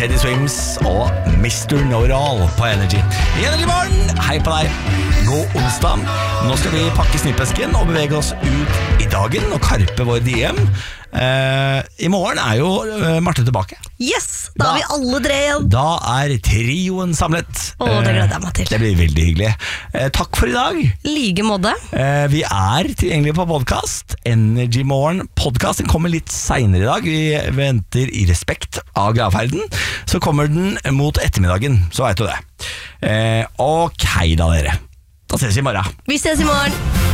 Teddy Swims og Mr. Know-It-All på Energy. I Energy Morgen, hei på deg. God onsdag. Nå skal vi pakke snippesken og bevege oss ut i dagen og karpe vår DM. I morgen jo Marte tilbake. Yes, da er vi alle tre igjen. Da trioen samlet. Det gleder jeg meg til. Det blir veldig hyggelig. Takk for i dag. Like måte. Vi tilgjengelige på podcast. Energy Morgen podcast. Den kommer litt senere i dag. Vi venter i respekt av gravferden. Så kommer den mot ettermiddagen. Så vet du det. Ok da, dere. Da ses vi i morgen. Vi ses i morgen.